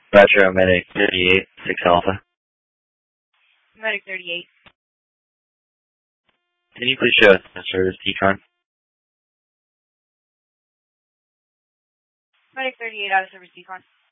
Retro Medic 38, 6 Alpha. Medic 38. Can you please show us the service decon? Medic 38 out of service decon.